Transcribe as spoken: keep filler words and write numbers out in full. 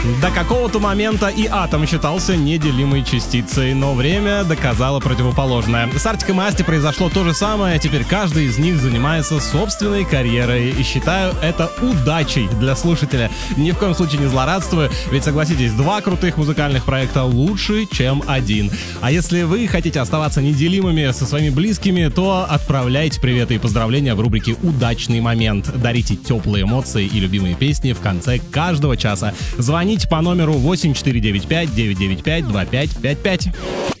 До какого-то момента и атом считался неделимой частицей, но время доказало противоположное. С Артиком и Асти произошло то же самое, теперь каждый из них занимается собственной карьерой, и считаю это удачей для слушателя. Ни в коем случае не злорадствую, ведь, согласитесь, два крутых музыкальных проекта лучше, чем один. А если вы хотите оставаться неделимыми со своими близкими, то отправляйте приветы и поздравления в рубрике «Удачный момент». Дарите теплые эмоции и любимые песни в конце каждого часа. Звоните по номеру восемь четыре девять пять девять девять пять два пять пять пять.